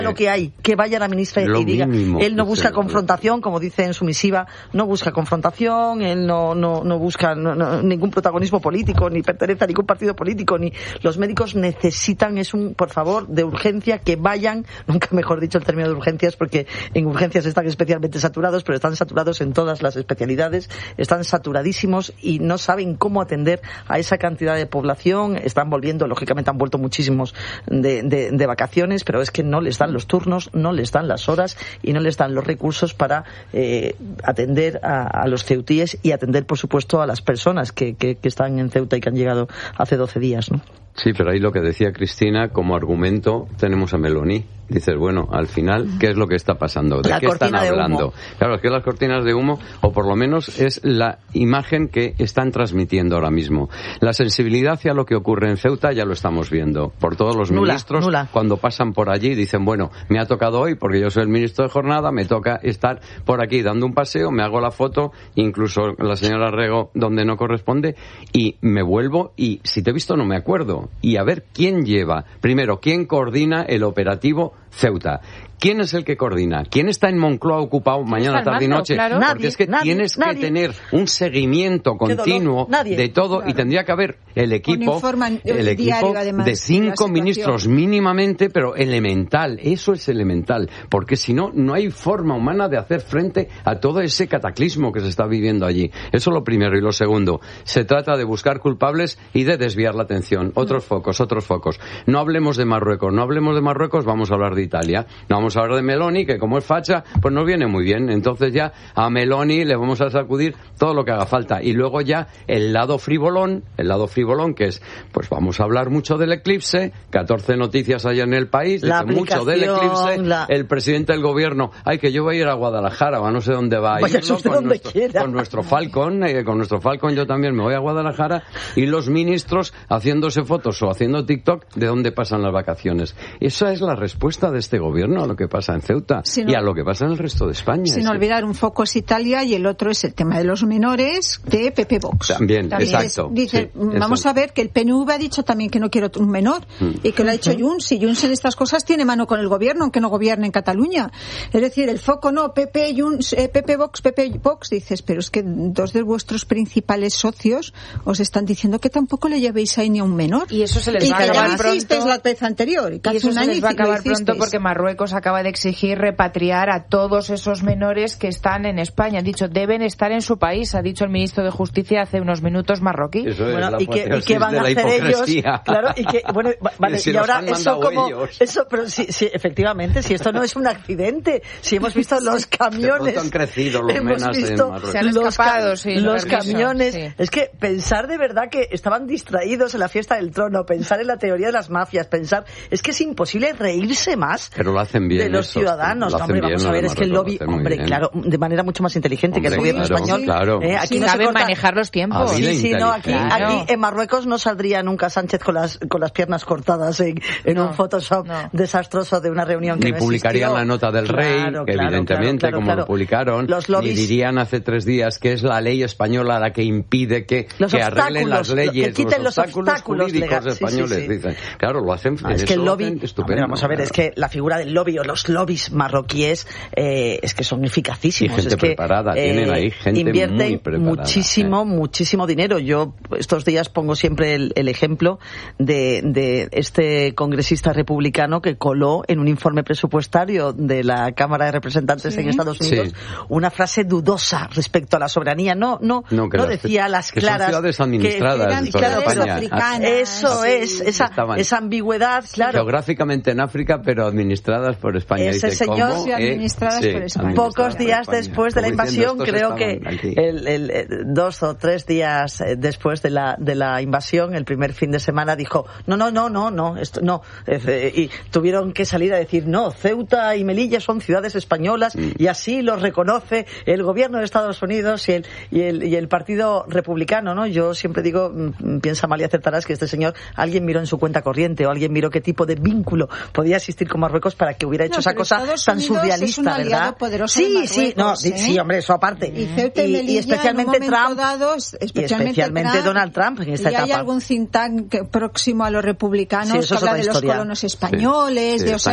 lo que hay, que vaya la ministra y diga, él no busca confrontación, como dice en su misiva, no busca confrontación, él no busca ningún protagonismo político, ni pertenece a ningún partido político, ni los médicos necesitan, por favor, de urgencia, que vayan, nunca mejor dicho el término de urgencias, porque en urgencias están especialmente saturados, pero están saturados en todas las especialidades, están saturadísimos y no saben cómo atender a esa cantidad de población, están volviendo, lógicamente han vuelto muchísimos de vacaciones, pero es que no les dan los turnos, no les dan las horas y no les dan los recursos para atender a los ceutíes y atender, por supuesto, a las personas que están en Ceuta y que han llegado hace 12 días, ¿no? Sí, pero ahí lo que decía Cristina, como argumento tenemos a Meloni. Dices, bueno, al final, ¿qué es lo que está pasando? ¿De qué están hablando? Claro, es que las cortinas de humo, o por lo menos es la imagen que están transmitiendo ahora mismo. La sensibilidad hacia lo que ocurre en Ceuta ya lo estamos viendo. Por todos los ministros, cuando pasan por allí, dicen, bueno, me ha tocado hoy, porque yo soy el ministro de jornada, me toca estar por aquí dando un paseo, me hago la foto, incluso la señora Rego donde no corresponde, y me vuelvo, y si te he visto no me acuerdo. Y a ver quién lleva, primero, quién coordina el operativo Ceuta. ¿Quién es el que coordina? ¿Quién está en Moncloa ocupado mañana, tarde y noche? Claro. Porque es que tienes que tener un seguimiento continuo de todo y tendría que haber el equipo de 5 ministros mínimamente, pero elemental. Eso es elemental, porque si no, no hay forma humana de hacer frente a todo ese cataclismo que se está viviendo allí. Eso es lo primero. Y lo segundo, se trata de buscar culpables y de desviar la atención. Otros focos. No hablemos de Marruecos, vamos a hablar de Italia. No vamos a hablar de Meloni, que como es facha, pues nos viene muy bien. Entonces ya a Meloni le vamos a sacudir todo lo que haga falta. Y luego ya el lado frivolón que es, pues vamos a hablar mucho del eclipse, 14 noticias allá en el país, dice mucho del eclipse, el presidente del gobierno, que yo voy a ir a Guadalajara, o a no sé dónde va a ir, con nuestro Falcon yo también me voy a Guadalajara, y los ministros haciéndose fotos o haciendo TikTok de dónde pasan las vacaciones. Esa es la respuesta de este gobierno a lo que pasa en Ceuta y a lo que pasa en el resto de España. Sin olvidar, un foco es Italia y el otro es el tema de los menores de PP Vox. También exacto. Vamos a ver que el PNV ha dicho también que no quiere un menor y que lo ha dicho Junts, y Junts en estas cosas tiene mano con el gobierno, aunque no gobierne en Cataluña. Es decir, el foco no, PP Vox, dices, pero es que dos de vuestros principales socios os están diciendo que tampoco le llevéis ahí ni a un menor. Y eso se les va a acabar pronto. La vez anterior. Y eso se les va a acabar pronto porque Marruecos acaba de exigir repatriar a todos esos menores que están en España. Han dicho, deben estar en su país, ha dicho el ministro de Justicia hace unos minutos marroquí. ¿Y qué van a hacer ellos? Claro, y que, bueno, vale, y ahora eso como... Eso, pero sí, efectivamente, si esto no es un accidente, si hemos visto los camiones... Han crecido los menas en Marruecos. Se han escapado, los camiones. Sí. Es que pensar de verdad que estaban distraídos en la fiesta del trono, pensar en la teoría de las mafias, es que es imposible reírse más pero lo hacen bien de los ciudadanos. Vamos a ver, es que el lobby, claro, de manera mucho más inteligente que el gobierno español. Claro. Aquí no saben manejar los tiempos. Aquí en Marruecos no saldría nunca Sánchez con las piernas cortadas en un Photoshop desastroso de una reunión que ni no publicarían la nota del rey, que evidentemente, como lo publicaron, ni dirían hace 3 días que es la ley española la que impide que arreglen las leyes, que quiten los obstáculos jurídicos españoles, dicen. Claro, lo hacen es que el lobby, estupendo. Vamos a ver, es que la figura del lobby o los lobbies marroquíes es que son eficacísimos. Y gente preparada, tienen ahí gente invierten muy preparada. Muchísimo dinero. Yo estos días pongo siempre el ejemplo de este congresista republicano que coló en un informe presupuestario de la Cámara de Representantes en Estados Unidos una frase dudosa respecto a la soberanía. No decía las claras. Son ciudades administradas de toda España. Eso es, esa ambigüedad, claro. Geográficamente en África, pero administradas por España. Ese señor administradas por España. Pocos días después de la invasión, creo que 2 o 3 días después de la invasión, el primer fin de semana dijo no, esto no, y tuvieron que salir a decir no, Ceuta y Melilla son ciudades españolas y así los reconoce el gobierno de Estados Unidos y el partido republicano, ¿no? Yo siempre digo, piensa mal y acertarás, que este señor, alguien miró en su cuenta corriente o alguien miró qué tipo de vínculo podía existir con Marruecos para que hubiera hubiera hecho esa cosa tan surrealista, ¿verdad? Sí, hombre, eso aparte. Y especialmente Trump, especialmente Donald Trump en esta etapa. Hay algún think tank próximo a los republicanos que habla de los colonos españoles, se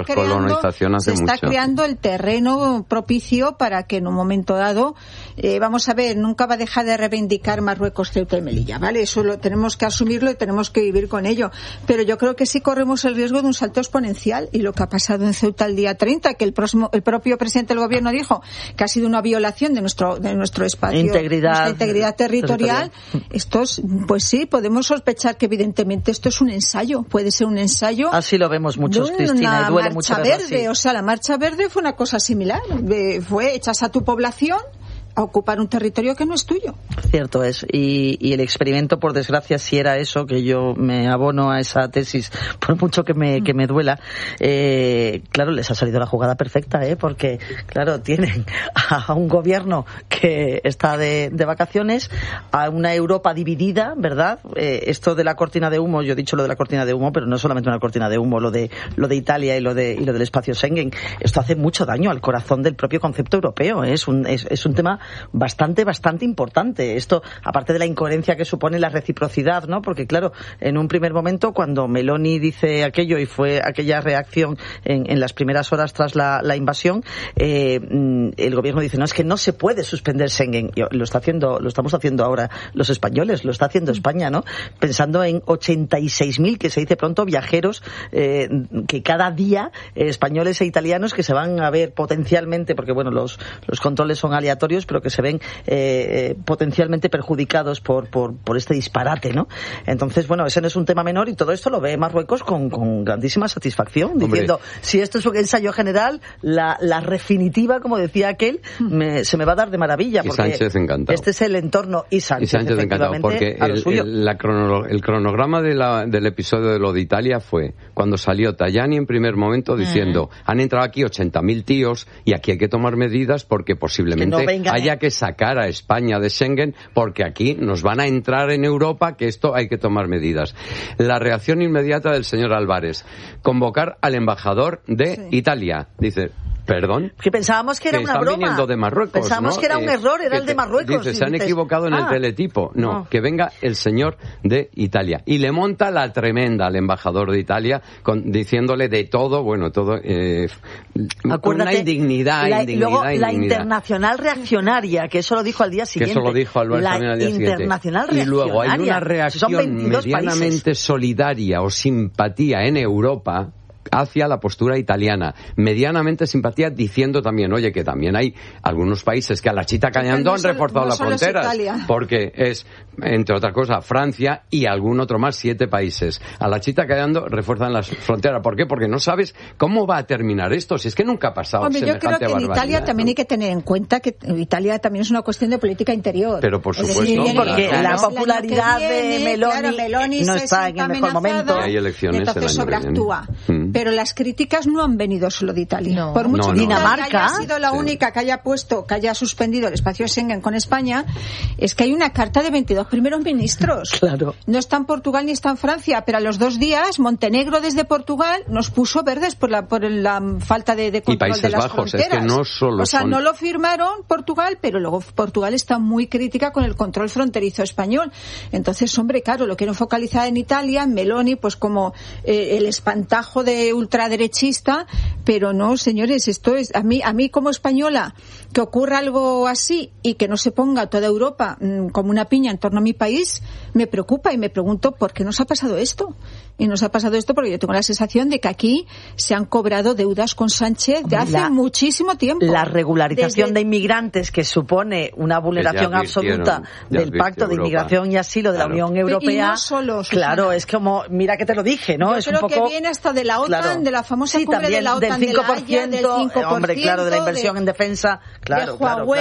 está creando el terreno propicio para que en un momento dado, vamos a ver, nunca va a dejar de reivindicar Marruecos, Ceuta y Melilla, ¿vale? Eso lo tenemos que asumirlo y tenemos que vivir con ello. Pero yo creo que sí corremos el riesgo de un salto exponencial, y lo que ha pasado en Ceuta el día 30, que el propio presidente del gobierno dijo que ha sido una violación de nuestro espacio, nuestra integridad territorial. Pues sí, podemos sospechar que evidentemente esto es un ensayo, puede ser un ensayo. Así lo vemos muchos, Cristina, y duele mucho verlo así. O sea, la Marcha Verde fue una cosa similar, fue echas a tu población a ocupar un territorio que no es tuyo. Cierto es, y el experimento, por desgracia, si era eso, que yo me abono a esa tesis, por mucho que me duela, claro, les ha salido la jugada perfecta, porque, claro, tienen a un gobierno que está de vacaciones, a una Europa dividida, ¿verdad? Esto de la cortina de humo, yo he dicho lo de la cortina de humo, pero no solamente una cortina de humo, lo de Italia y lo del espacio Schengen, esto hace mucho daño al corazón del propio concepto europeo, es un tema bastante importante. Esto, aparte de la incoherencia que supone la reciprocidad, ¿no? Porque, claro, en un primer momento, cuando Meloni dice aquello y fue aquella reacción en las primeras horas tras la invasión, el gobierno dice, no, es que no se puede suspender Schengen. Lo estamos haciendo ahora los españoles, lo está haciendo España, ¿no? Pensando en 86.000, que se dice pronto, viajeros que cada día, españoles e italianos, que se van a ver potencialmente, porque, bueno, los controles son aleatorios, pero que se ven potencialmente perjudicados por este disparate, ¿no? Entonces, bueno, ese no es un tema menor, y todo esto lo ve Marruecos con grandísima satisfacción, diciendo, si esto es un ensayo general, la definitiva, como decía aquel, se me va a dar de maravilla, porque Sánchez encantado. Este es el entorno, y Sánchez encantado, porque el cronograma del episodio de lo de Italia fue cuando salió Tajani en primer momento diciendo, han entrado aquí 80.000 tíos y aquí hay que tomar medidas porque posiblemente haya que sacar a España de Schengen, porque aquí nos van a entrar en Europa, que esto hay que tomar medidas. La reacción inmediata del señor Álvarez, convocar al embajador de Italia. Dice, ¿perdón? Que pensábamos que era una broma. Viniendo de Marruecos, pensábamos, ¿no? Que era un error, era el de Marruecos. Dice, se han equivocado en el teletipo. No, que venga el señor de Italia. Y le monta la tremenda al embajador de Italia, diciéndole de todo, bueno, todo, una indignidad. Luego la internacional reaccionaria, que eso lo dijo al día siguiente. Que eso lo dijo Álvarez también al día siguiente. Internacional reaccionaria. Y luego hay una reacción medianamente solidaria o simpatía en Europa hacia la postura italiana, medianamente simpatía, diciendo también, oye, que también hay algunos países que a la chita cañando han reforzado las fronteras, porque es, entre otras cosas, Francia y algún otro más, 7 países. A la chita cañando refuerzan las fronteras. ¿Por qué? Porque no sabes cómo va a terminar esto, si es que nunca ha pasado. Hombre, yo creo que en Italia también hay que tener en cuenta que Italia también es una cuestión de política interior. Pero por supuesto. Porque la popularidad de Meloni no está en el mejor momento. Y hay elecciones, entonces sobreactúa. Pero las críticas no han venido solo de Italia. Por mucho que Dinamarca haya sido la única que haya suspendido el espacio Schengen con España, es que hay una carta de 22 primeros ministros. Claro. No está en Portugal ni está en Francia, pero a los 2 días Montenegro desde Portugal nos puso verdes por la falta de control de las fronteras. Es que no solo no lo firmaron Portugal, pero luego Portugal está muy crítica con el control fronterizo español. Entonces, hombre, claro, lo quieren focalizar en Italia, en Meloni, pues como el espantajo de ultraderechista, pero no, señores, esto es a mí como española, que ocurra algo así y que no se ponga toda Europa como una piña en torno a mi país, me preocupa, y me pregunto por qué nos ha pasado esto. Y nos ha pasado esto porque yo tengo la sensación de que aquí se han cobrado deudas con Sánchez de hace muchísimo tiempo. La regularización de inmigrantes, que supone una vulneración absoluta del Pacto de Inmigración y Asilo de la Unión Europea. Y no solo, claro, es como, mira que te lo dije, ¿no? Yo creo que viene hasta de la OTAN, de la famosa cumbre de la OTAN, del 5%, hombre, claro, de la inversión en defensa, claro, de Huawei. claro.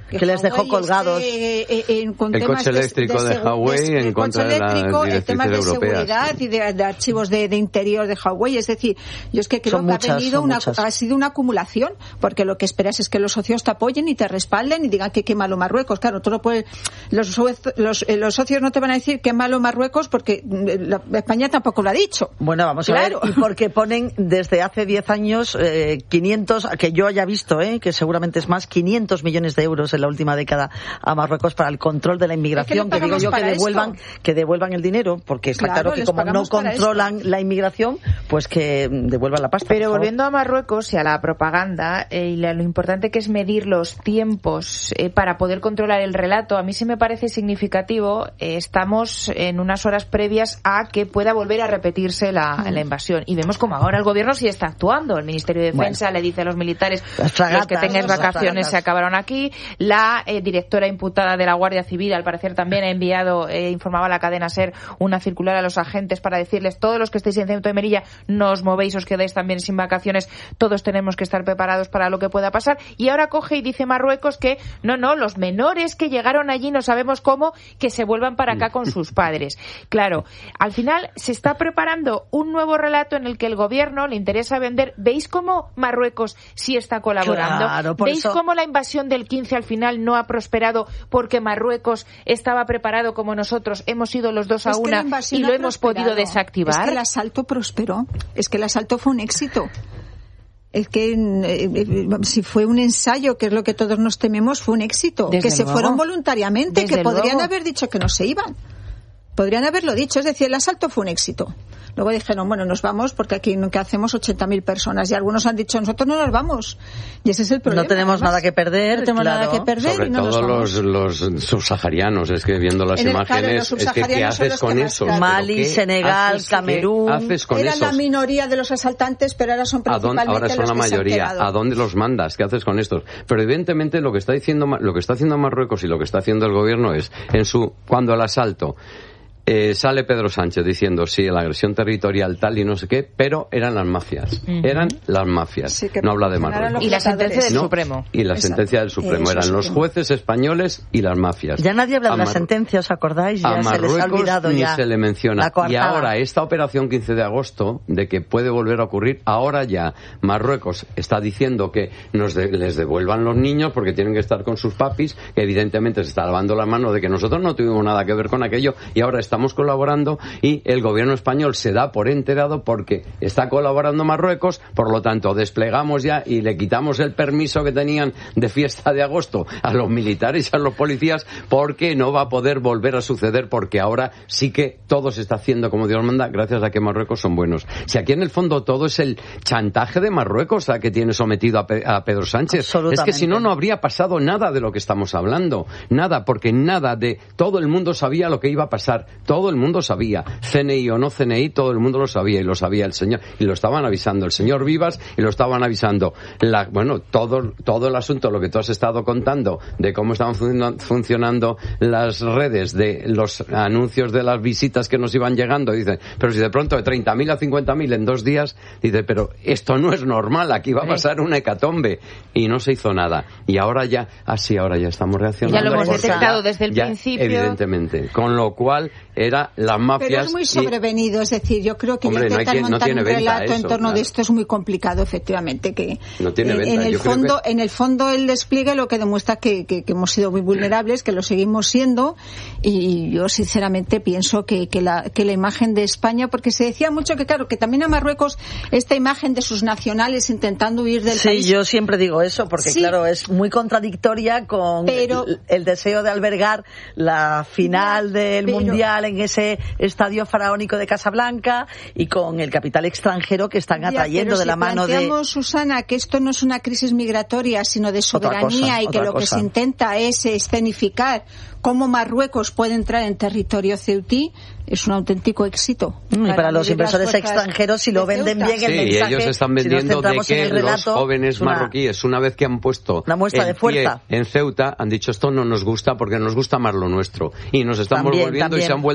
que les dejó colgados. El coche eléctrico de Huawei en contra de las directrices temas de europeas. Seguridad y de archivos de interior de Huawei. Es decir, yo es que creo que ha sido una acumulación, porque lo que esperas es que los socios te apoyen y te respalden y digan que qué malo Marruecos. Claro, tú no puedes, los socios no te van a decir qué malo Marruecos porque España tampoco lo ha dicho. Bueno, vamos a ver, y porque ponen desde hace 10 años 500, que yo haya visto, que seguramente es más, 500 millones de euros en la última década a Marruecos para el control de la inmigración, que digo yo que devuelvan el dinero, porque está claro que como no controlan la inmigración, pues que devuelvan la pasta. Pero volviendo a Marruecos y a la propaganda, y lo importante que es medir los tiempos para poder controlar el relato, a mí sí me parece significativo. Estamos en unas horas previas a que pueda volver a repetirse la invasión, y vemos como ahora el gobierno sí está actuando. El Ministerio de Defensa le dice a los militares: los que tengáis vacaciones se acabaron aquí. La directora imputada de la Guardia Civil, al parecer, también ha enviado, informaba a la cadena SER, una circular a los agentes para decirles: todos los que estéis en Ceuta y Melilla, no os movéis, os quedáis también sin vacaciones, todos tenemos que estar preparados para lo que pueda pasar. Y ahora coge y dice Marruecos que no, los menores que llegaron allí, no sabemos cómo, que se vuelvan para acá con sus padres. Claro, al final se está preparando un nuevo relato en el que el gobierno le interesa vender. ¿Veis cómo Marruecos sí está colaborando? Claro, ¿Veis cómo la invasión del 15 al final no ha prosperado porque Marruecos estaba preparado como nosotros? Hemos ido los dos a una y lo hemos podido desactivar. Es que el asalto prosperó. Es que el asalto fue un éxito. Es que si fue un ensayo, que es lo que todos nos tememos, fue un éxito. Desde que se luego. Fueron voluntariamente, Desde que podrían luego. haber dicho que no se iban. Podrían haberlo dicho. Es decir, el asalto fue un éxito. Luego dijeron, bueno, nos vamos porque aquí nunca hacemos 80.000 personas. Y algunos han dicho, nosotros no nos vamos. Y ese es el problema. No tenemos nada que perder. No tenemos nada que perder. Sobre y no todo nos vamos. los subsaharianos, es que viendo las imágenes, es que ¿qué haces con esos? Mali, Senegal, Camerún. ¿Qué haces con Eran esos? la minoría de los asaltantes, pero ahora son principalmente Ahora son los la que mayoría. se han quedado. ¿A dónde los mandas? ¿Qué haces con estos? Pero evidentemente lo que está haciendo Marruecos y lo que está haciendo el gobierno es, cuando el asalto sale Pedro Sánchez diciendo sí, la agresión territorial tal y no sé qué, pero eran las mafias. Eran las mafias. Sí, no habla de Marruecos. Y la sentencia del Supremo. Y la sentencia del Supremo. Eran los jueces españoles y las mafias. Ya nadie habla de la sentencia, ¿os acordáis? Ya a se les ha Marruecos olvidado ni ya se le menciona. la Y ahora esta operación 15 de agosto, de que puede volver a ocurrir, ahora ya Marruecos está diciendo que les devuelvan los niños porque tienen que estar con sus papis, que evidentemente se está lavando la mano de que nosotros no tuvimos nada que ver con aquello y ahora estamos colaborando, y el gobierno español se da por enterado porque está colaborando Marruecos, por lo tanto desplegamos ya y le quitamos el permiso que tenían de fiesta de agosto a los militares y a los policías, porque no va a poder volver a suceder, porque ahora sí que todo se está haciendo como Dios manda, gracias a que Marruecos son buenos. Si aquí en el fondo todo es el chantaje de Marruecos a que tiene sometido a Pedro Sánchez, es que si no, no habría pasado nada de lo que estamos hablando, nada, porque nada de todo el mundo sabía lo que iba a pasar, todo el mundo sabía, CNI o no CNI, todo el mundo lo sabía, y lo sabía el señor, y lo estaban avisando el señor Vivas, y lo estaban avisando todo el asunto, lo que tú has estado contando de cómo estaban funcionando las redes, de los anuncios de las visitas que nos iban llegando. Dice, pero si de pronto de 30.000 a 50.000 en 2 días, dice, pero esto no es normal, aquí va a pasar una hecatombe, y no se hizo nada. Y ahora ya estamos reaccionando. Ya lo hemos detectado desde el principio. Evidentemente. Con lo cual era las mafias. Pero es muy sobrevenido, es decir, yo creo que intentar montar un relato en torno de esto es muy complicado, efectivamente. Que no tiene venta. En el fondo el despliegue lo que demuestra que hemos sido muy vulnerables, que lo seguimos siendo, y yo sinceramente pienso que la imagen de España, porque se decía mucho que claro, que también a Marruecos esta imagen de sus nacionales intentando huir del país. Sí, yo siempre digo eso, porque claro, es muy contradictoria con el deseo de albergar la final del Mundial en ese estadio faraónico de Casablanca y con el capital extranjero que están atrayendo de la mano de... Planteamos, Susana, que esto no es una crisis migratoria, sino de soberanía, y que lo que se intenta es escenificar cómo Marruecos puede entrar en territorio ceutí, es un auténtico éxito. Y para los inversores extranjeros, si lo venden bien el mensaje, ellos están vendiendo de que los jóvenes marroquíes, una vez que han puesto una muestra de fuerza en Ceuta, han dicho esto no nos gusta porque nos gusta más lo nuestro. Y nos estamos volviendo y se han vuelto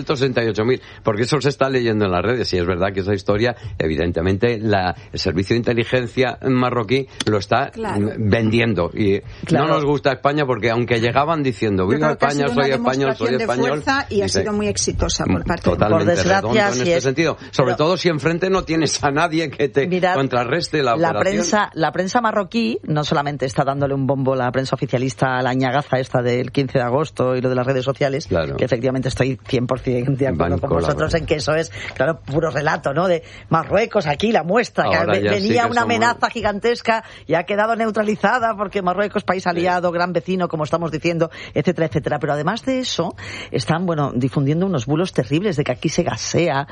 devuelto 68.000, porque eso se está leyendo en las redes, y es verdad que esa historia, evidentemente, el servicio de inteligencia marroquí lo está vendiendo, y no nos gusta España porque aunque llegaban diciendo viva España, soy español, soy español, y ha sido muy exitosa por parte totalmente por desgracia, en este sentido, sobre todo si enfrente no tienes a nadie que te contrarreste la operación. La prensa marroquí no solamente está dándole un bombo, la prensa oficialista, a la ñagaza esta del 15 de agosto y lo de las redes sociales, que efectivamente estoy 100% de acuerdo con vosotros en que eso es, puro relato, ¿no? De Marruecos, aquí la muestra, que venía una amenaza gigantesca y ha quedado neutralizada porque Marruecos, país aliado, gran vecino, como estamos diciendo, etcétera, etcétera. Pero además de eso, están, difundiendo unos bulos terribles de que aquí se gasea,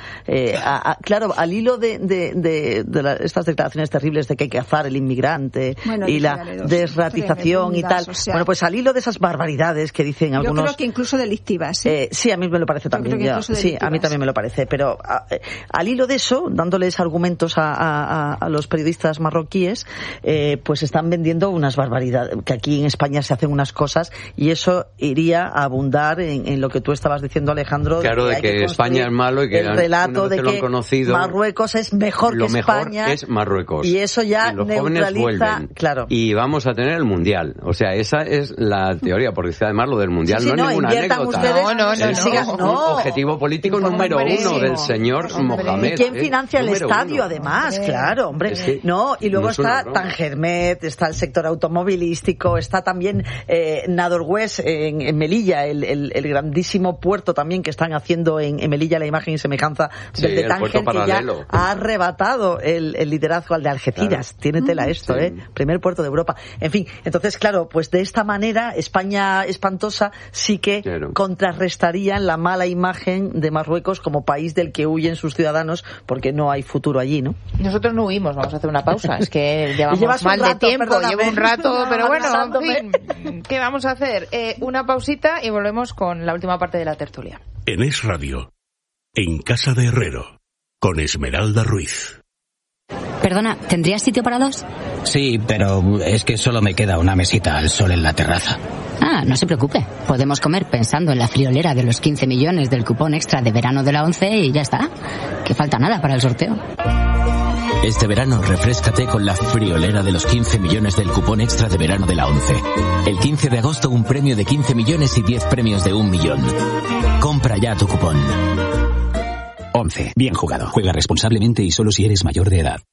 al hilo de estas declaraciones terribles de que hay que cazar el inmigrante y la desratización y tal. Pues al hilo de esas barbaridades que dicen algunos... Yo creo que incluso delictivas. Sí, a mí me lo parece también. Sí, a mí también me lo parece. Pero al hilo de eso, dándoles argumentos a los periodistas marroquíes, pues están vendiendo unas barbaridades, que aquí en España se hacen unas cosas, y eso iría a abundar en lo que tú estabas diciendo, Alejandro. Claro, de que España es malo y que el relato de que conocido, Marruecos es mejor que España. Lo mejor es Marruecos. Y eso ya neutraliza. Claro. Y vamos a tener el Mundial. O sea, esa es la teoría, porque además lo del Mundial no es ninguna anécdota. Ustedes, un objetivo político número uno del señor Mohamed. ¿Y quién financia el estadio, además? Claro, hombre. Y luego está Tangermet, está el sector automovilístico, está también Nador West en Melilla, el grandísimo puerto también que están haciendo en Melilla, la imagen y semejanza del de Tánger, que ya ha arrebatado el liderazgo al de Algeciras. Tiene tela esto, primer puerto de Europa. En fin, entonces, claro, pues de esta manera España espantosa sí que contrarrestaría la mala imagen de Marruecos como país del que huyen sus ciudadanos porque no hay futuro allí, ¿no? Nosotros no huimos, vamos a hacer una pausa. Es que llevamos mal de tiempo, llevo un rato, pero bueno, en fin, ¿qué vamos a hacer? Una pausita y volvemos con la última parte de la tertulia. En Es Radio, en Casa de Herrero, con Esmeralda Ruiz. Perdona, ¿tendrías sitio para dos? Sí, pero es que solo me queda una mesita al sol en la terraza. Ah, no se preocupe. Podemos comer pensando en la friolera de los 15 millones del cupón extra de verano de la 11 y ya está. Que falta nada para el sorteo. Este verano refréscate con la friolera de los 15 millones del cupón extra de verano de la 11. El 15 de agosto un premio de 15 millones y 10 premios de 1 millón. Compra ya tu cupón. 11. Bien jugado. Juega responsablemente y solo si eres mayor de edad.